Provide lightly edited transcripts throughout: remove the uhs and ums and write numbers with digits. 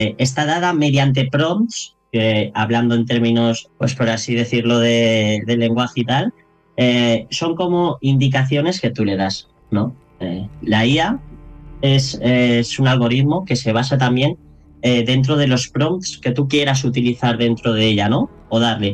está dada mediante prompts, hablando en términos, pues por así decirlo, de lenguaje y tal, son como indicaciones que tú le das, ¿no? La IA es un algoritmo que se basa también dentro de los prompts que tú quieras utilizar dentro de ella, ¿no? O darle.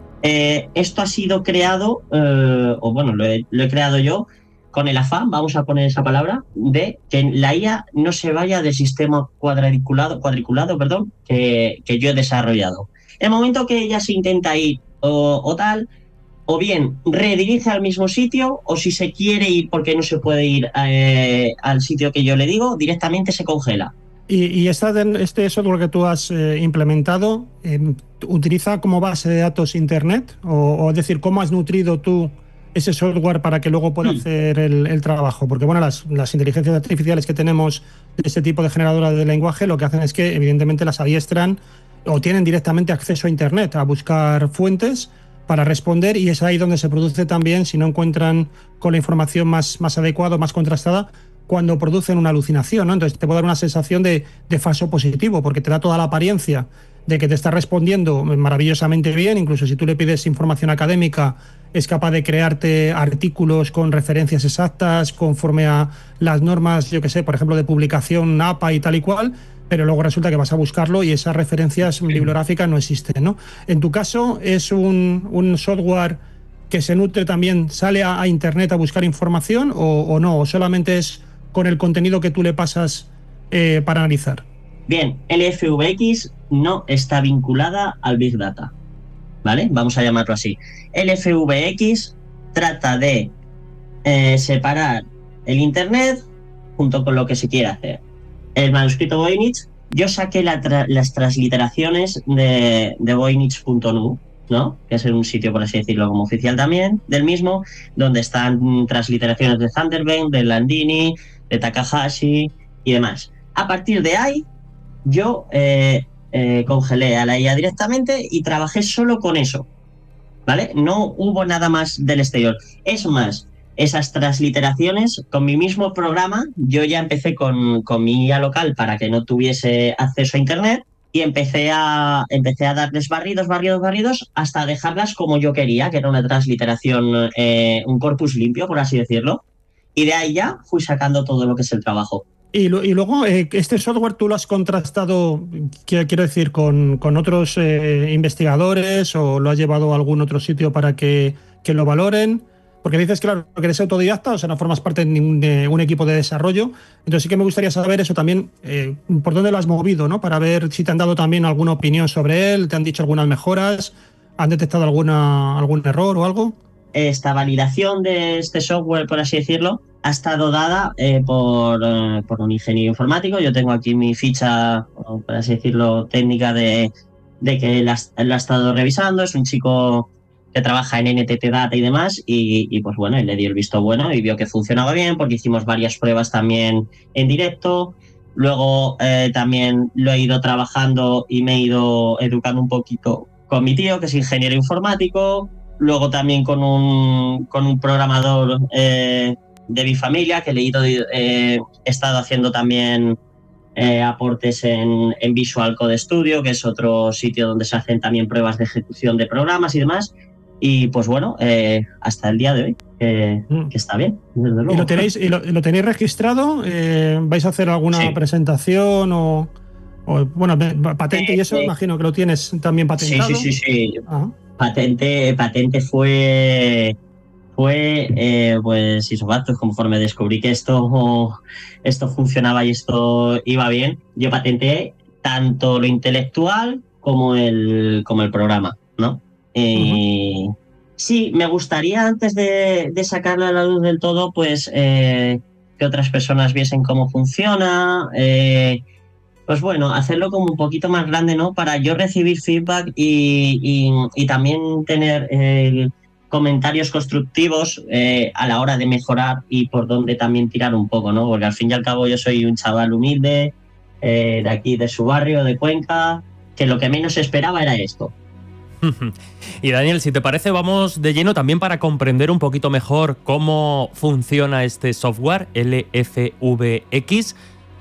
Esto ha sido creado, o bueno, lo he creado yo, con el afán, vamos a poner esa palabra, de que la IA no se vaya del sistema cuadriculado, perdón, que yo he desarrollado. El momento que ella se intenta ir o tal, o bien redirige al mismo sitio, o si se quiere ir porque no se puede ir al sitio que yo le digo, directamente se congela. ¿Y este software que tú has implementado utiliza como base de datos Internet? O es decir, ¿cómo has nutrido tú ese software para que luego pueda hacer el trabajo? Porque bueno, las inteligencias artificiales que tenemos de este tipo de generadoras de lenguaje lo que hacen es que evidentemente las adiestran o tienen directamente acceso a Internet, a buscar fuentes para responder, y es ahí donde se produce también, si no encuentran con la información más adecuada, más contrastada, cuando producen una alucinación, ¿no? Entonces te puede dar una sensación de falso positivo, porque te da toda la apariencia de que te está respondiendo maravillosamente bien. Incluso si tú le pides información académica, es capaz de crearte artículos con referencias exactas, conforme a las normas, yo que sé, por ejemplo, de publicación APA y tal y cual, pero luego resulta que vas a buscarlo y esas referencias bibliográficas no existen, ¿no? En tu caso, ¿es un software que se nutre también, sale a Internet a buscar información o no? ¿O solamente es con el contenido que tú le pasas para analizar? Bien, LFVX no está vinculada al Big Data, ¿vale? Vamos a llamarlo así. LFVX trata de separar el Internet junto con lo que se quiere hacer. El manuscrito Voynich, yo saqué las transliteraciones de voynich.nu, ¿no? Que es un sitio, por así decirlo, como oficial también del mismo, donde están transliteraciones de Thunderbird, de Landini, de Takahashi y demás. A partir de ahí, yo congelé a la IA directamente y trabajé solo con eso, ¿vale? No hubo nada más del exterior. Es más, esas transliteraciones, con mi mismo programa, yo ya empecé con mi IA local para que no tuviese acceso a Internet, y empecé a darles barridos, hasta dejarlas como yo quería, que era una transliteración, un corpus limpio, por así decirlo. Y de ahí ya fui sacando todo lo que es el trabajo. Y luego, este software tú lo has contrastado, quiero decir, con otros investigadores, o lo has llevado a algún otro sitio para que lo valoren. Porque dices, claro, que eres autodidacta, o sea, no formas parte de un equipo de desarrollo. Entonces sí que me gustaría saber eso también, por dónde lo has movido, ¿no? Para ver si te han dado también alguna opinión sobre él, te han dicho algunas mejoras, han detectado algún error o algo. Esta validación de este software, por así decirlo, ha estado dada por un ingeniero informático. Yo tengo aquí mi ficha, por así decirlo, técnica de que él ha estado revisando. Es un chico que trabaja en NTT Data y demás, y pues bueno, él le dio el visto bueno y vio que funcionaba bien, porque hicimos varias pruebas también en directo. Luego también lo he ido trabajando y me he ido educando un poquito con mi tío, que es ingeniero informático. Luego también con un programador de mi familia, que he estado haciendo también aportes en Visual Code Studio, que es otro sitio donde se hacen también pruebas de ejecución de programas y demás. Y pues bueno, hasta el día de hoy, que está bien, desde luego. ¿Y lo tenéis registrado? ¿Vais a hacer alguna presentación o bueno, patente y eso? Imagino que lo tienes también patentado. Sí. Ajá. Patente fue pues isofactos. Conforme descubrí que esto funcionaba y esto iba bien, yo patenté tanto lo intelectual como el programa, ¿no? Sí, me gustaría, antes de sacarlo a la luz del todo, pues que otras personas viesen cómo funciona, pues bueno, hacerlo como un poquito más grande, ¿no? Para yo recibir feedback y también tener comentarios constructivos a la hora de mejorar y por dónde también tirar un poco, ¿no? Porque al fin y al cabo yo soy un chaval humilde, de aquí, de su barrio, de Cuenca, que lo que menos esperaba era esto. Y Daniel, si te parece, vamos de lleno también para comprender un poquito mejor cómo funciona este software, LFVX.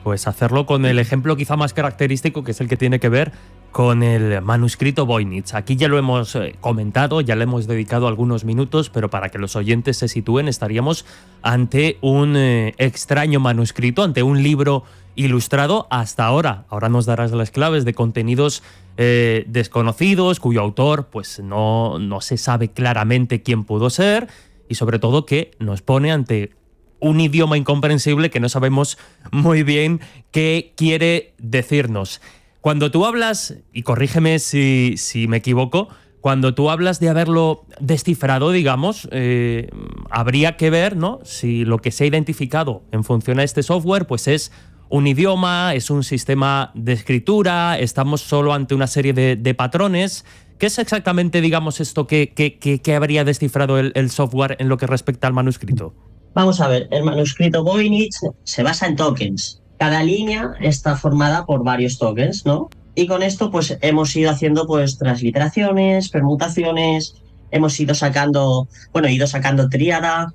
pues hacerlo con el ejemplo quizá más característico, que es el que tiene que ver con el manuscrito Voynich. Aquí ya lo hemos comentado, ya le hemos dedicado algunos minutos, pero para que los oyentes se sitúen, estaríamos ante un extraño manuscrito, ante un libro ilustrado hasta ahora. Ahora nos darás las claves de contenidos desconocidos, cuyo autor pues no se sabe claramente quién pudo ser, y sobre todo que nos pone ante un idioma incomprensible que no sabemos muy bien qué quiere decirnos. Cuando tú hablas, y corrígeme si me equivoco, cuando tú hablas de haberlo descifrado, digamos, habría que ver, ¿no?, si lo que se ha identificado en función a este software pues es un idioma, es un sistema de escritura, estamos solo ante una serie de patrones. ¿Qué es exactamente, digamos, esto que habría descifrado el software en lo que respecta al manuscrito? Vamos a ver, el manuscrito Voynich se basa en tokens. Cada línea está formada por varios tokens, ¿no? Y con esto pues hemos ido haciendo pues transliteraciones, permutaciones, hemos ido sacando tríadas,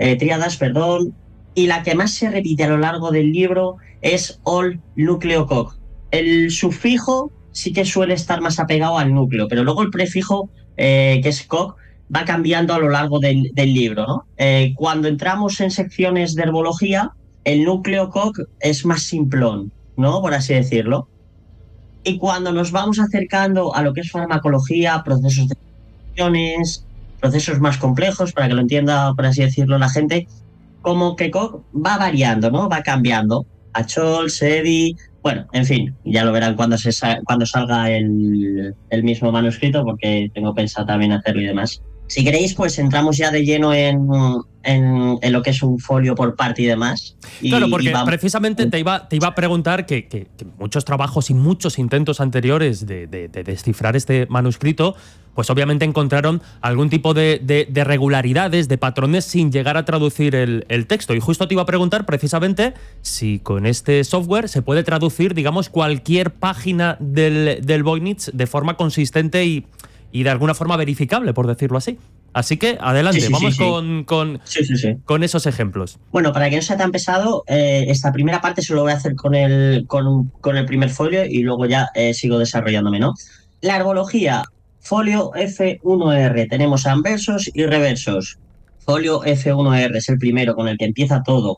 y la que más se repite a lo largo del libro es all nucleococ. El sufijo sí que suele estar más apegado al núcleo, pero luego el prefijo, que es coc, va cambiando a lo largo del libro, ¿no? Cuando entramos en secciones de herbología, el núcleo coc es más simplón, ¿no?, por así decirlo. Y cuando nos vamos acercando a lo que es farmacología, procesos de infecciones, procesos más complejos, para que lo entienda, por así decirlo, la gente, como que coc va variando, ¿no? Va cambiando. Achol, Sedi, bueno, en fin, ya lo verán cuando salga el mismo manuscrito, porque tengo pensado también hacerlo y demás. Si queréis, pues entramos ya de lleno en lo que es un folio por parte y demás. Claro, porque precisamente te iba a preguntar que muchos trabajos y muchos intentos anteriores de descifrar este manuscrito, pues obviamente encontraron algún tipo de regularidades, de patrones, sin llegar a traducir el texto. Y justo te iba a preguntar precisamente si con este software se puede traducir, digamos, cualquier página del Voynich de forma consistente y de alguna forma verificable, por decirlo así. Así que adelante, vamos con esos ejemplos. Bueno, para que no sea tan pesado, esta primera parte solo voy a hacer con el primer folio y luego ya sigo desarrollándome, ¿no? La herbología, folio F1R, tenemos anversos y reversos. Folio F1R es el primero con el que empieza todo.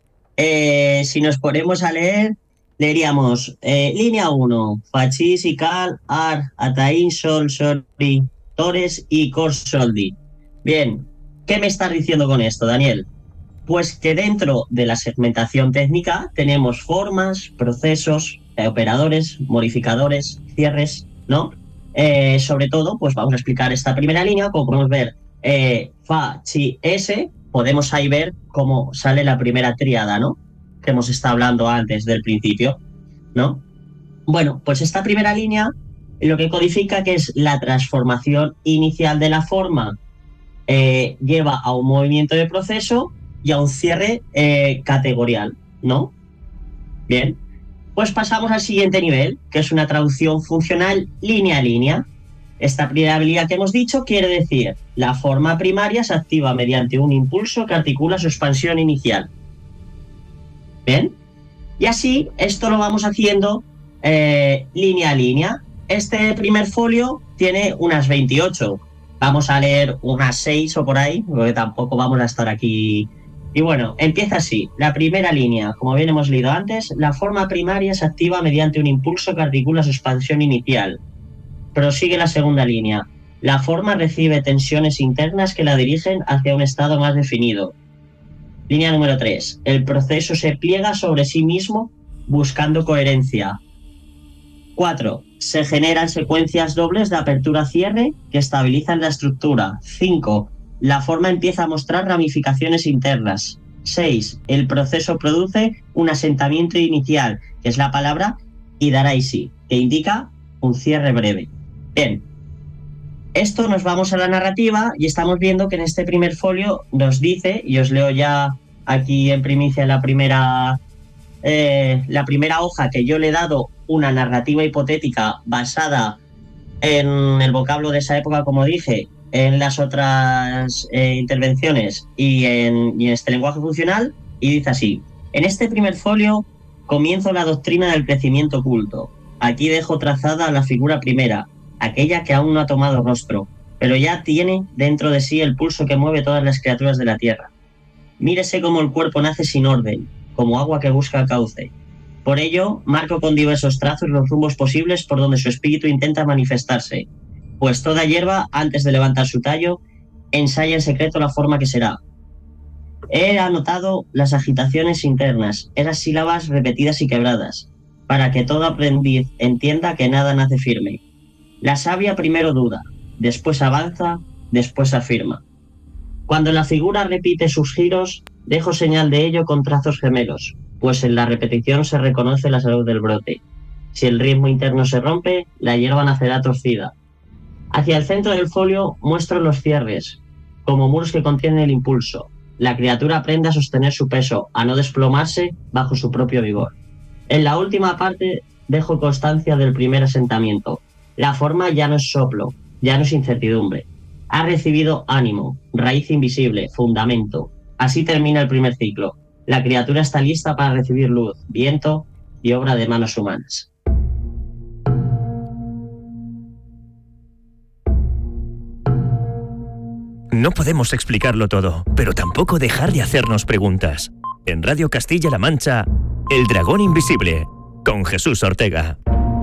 Si nos ponemos a leer, leeríamos línea 1, Fachis, Ical, Ar, Ataín, Sol, Sori, Tores y Corsoldi. Bien, ¿qué me estás diciendo con esto, Daniel? Pues que dentro de la segmentación técnica tenemos formas, procesos, operadores, modificadores, cierres, ¿no? Sobre todo, pues vamos a explicar esta primera línea. Como podemos ver, Fa, Chi, S, podemos ahí ver cómo sale la primera tríada, ¿no?, que hemos estado hablando antes del principio, ¿no? Bueno, pues esta primera línea lo que codifica que es la transformación inicial de la forma, lleva a un movimiento de proceso y a un cierre categorial, ¿no? Bien, pues pasamos al siguiente nivel, que es una traducción funcional línea a línea. Esta primera habilidad que hemos dicho quiere decir la forma primaria se activa mediante un impulso que articula su expansión inicial. Bien, y así esto lo vamos haciendo línea a línea. Este primer folio tiene unas 28. Vamos a leer unas 6 o por ahí, porque tampoco vamos a estar aquí. Y bueno, empieza así. La primera línea, como bien hemos leído antes, la forma primaria se activa mediante un impulso que articula su expansión inicial. Prosigue la segunda línea. La forma recibe tensiones internas que la dirigen hacia un estado más definido. Línea número 3. El proceso se pliega sobre sí mismo buscando coherencia. 4. Se generan secuencias dobles de apertura-cierre que estabilizan la estructura. 5. La forma empieza a mostrar ramificaciones internas. 6. El proceso produce un asentamiento inicial, que es la palabra hidaraisi, que indica un cierre breve. Bien. Esto nos vamos a la narrativa y estamos viendo que en este primer folio nos dice, y os leo ya aquí en primicia la primera hoja, que yo le he dado una narrativa hipotética basada en el vocablo de esa época, como dije, en las otras intervenciones y en este lenguaje funcional, y dice así: en este primer folio Comienzo la doctrina del crecimiento oculto. Aquí dejo trazada la figura primera, aquella que aún no ha tomado rostro, pero ya tiene dentro de sí el pulso que mueve todas las criaturas de la tierra. Mírese cómo el cuerpo nace sin orden, como agua que busca cauce. Por ello, marco con diversos trazos los rumbos posibles por donde su espíritu intenta manifestarse, pues toda hierba, antes de levantar su tallo, ensaya en secreto la forma que será. He anotado las agitaciones internas, esas sílabas repetidas y quebradas, para que todo aprendiz entienda que nada nace firme. La savia primero duda, después avanza, después afirma. Cuando la figura repite sus giros, dejo señal de ello con trazos gemelos, pues en la repetición se reconoce la salud del brote. Si el ritmo interno se rompe, la hierba nacerá torcida. Hacia el centro del folio muestro los cierres, como muros que contienen el impulso. La criatura aprende a sostener su peso, a no desplomarse bajo su propio vigor. En la última parte dejo constancia del primer asentamiento. La forma ya no es soplo, ya no es incertidumbre. Ha recibido ánimo, raíz invisible, fundamento. Así termina el primer ciclo. La criatura está lista para recibir luz, viento y obra de manos humanas. No podemos explicarlo todo, pero tampoco dejar de hacernos preguntas. En Radio Castilla-La Mancha, El Dragón Invisible, con Jesús Ortega.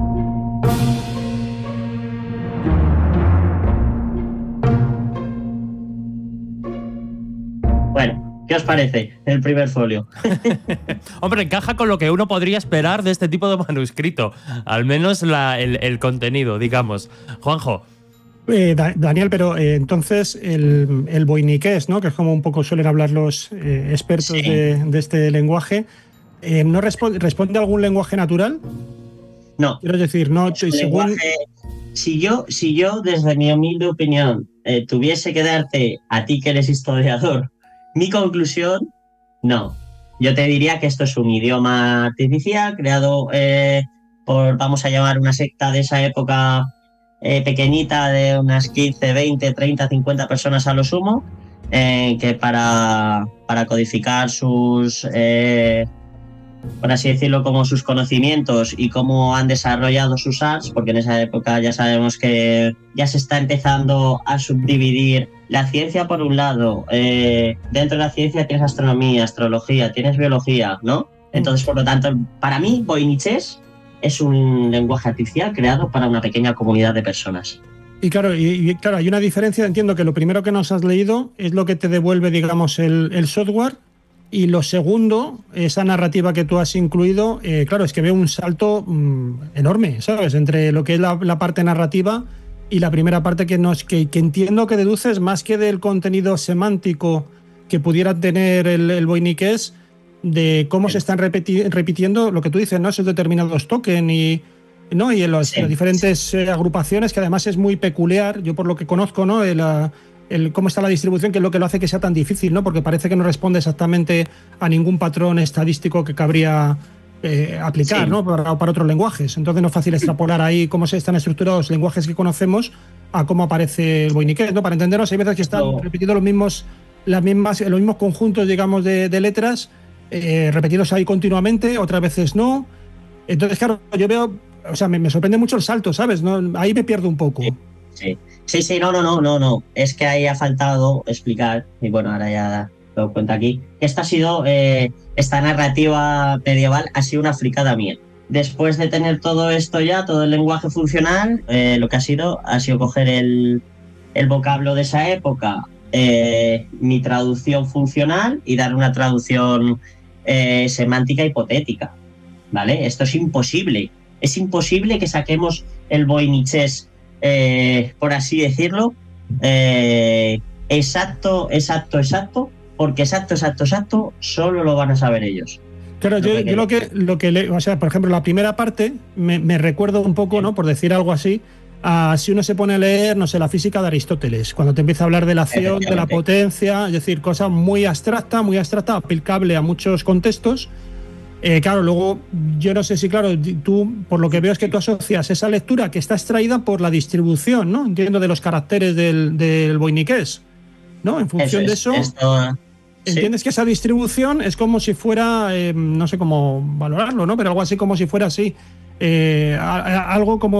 Bueno, ¿qué os parece el primer folio? Hombre, encaja con lo que uno podría esperar de este tipo de manuscrito. Al menos el contenido, digamos. Juanjo. Daniel, pero entonces el boiniqués, ¿no? Que es como un poco suelen hablar los expertos Sí. de este lenguaje, ¿no responde a algún lenguaje natural? No. Quiero decir, no, Es un según... lenguaje. Si yo, desde mi humilde opinión, tuviese que darte, a ti que eres historiador, mi conclusión, no. Yo te diría que esto es un idioma artificial creado por, vamos a llamar, una secta de esa época pequeñita de unas 15, 20, 30, 50 personas a lo sumo, que para codificar sus... por así decirlo, como sus conocimientos y cómo han desarrollado sus arts, porque en esa época ya sabemos que ya se está empezando a subdividir la ciencia por un lado. Dentro de la ciencia tienes astronomía, astrología, tienes biología, ¿no? Entonces, por lo tanto, para mí, Voiniches es un lenguaje artificial creado para una pequeña comunidad de personas. Y claro, claro, hay una diferencia. Entiendo que lo primero que nos has leído es lo que te devuelve, digamos, el software. Y lo segundo, esa narrativa que tú has incluido, claro, es que veo un salto enorme, ¿sabes? Entre lo que es la parte narrativa y la primera parte que entiendo que deduces más que del contenido semántico que pudiera tener el boiniqués, de cómo se están repitiendo lo que tú dices, ¿no? Esos determinados tokens ¿no? Y en las diferentes agrupaciones, que además es muy peculiar, yo por lo que conozco, ¿no? Cómo está la distribución, que es lo que lo hace que sea tan difícil, ¿no? Porque parece que no responde exactamente a ningún patrón estadístico que cabría aplicar, ¿no? Para otros lenguajes. Entonces no es fácil extrapolar ahí cómo se están estructurados los lenguajes que conocemos a cómo aparece el boiniqués, ¿no? Para entendernos, hay veces que están repitiendo los mismos conjuntos, digamos, de letras, repetidos ahí continuamente, otras veces no. Entonces, claro, yo veo, o sea, me sorprende mucho el salto, ¿sabes? ¿No? Ahí me pierdo un poco. Sí, no. Es que ahí ha faltado explicar, y bueno, ahora ya lo cuento aquí, que esta narrativa medieval ha sido una fricada mía. Después de tener todo esto ya, todo el lenguaje funcional, lo que ha sido coger el vocablo de esa época, mi traducción funcional y dar una traducción semántica hipotética, ¿vale? Esto es imposible. Es imposible que saquemos el boiniches, por así decirlo, exacto, porque exacto, solo lo van a saber ellos. Claro, yo lo que leo, o sea, por ejemplo, la primera parte me recuerda un poco, ¿no? Por decir algo así, a si uno se pone a leer, no sé, la física de Aristóteles, cuando te empieza a hablar de la acción, de la potencia, es decir, cosa muy abstracta, aplicable a muchos contextos. Claro, luego yo no sé si, claro, tú, por lo que veo es que tú asocias esa lectura que está extraída por la distribución, ¿no? Entiendo, de los caracteres del boiniqués, ¿no? En función de eso... entiendes que esa distribución es como si fuera, no sé cómo valorarlo, ¿no? Pero algo así como si fuera así. Algo como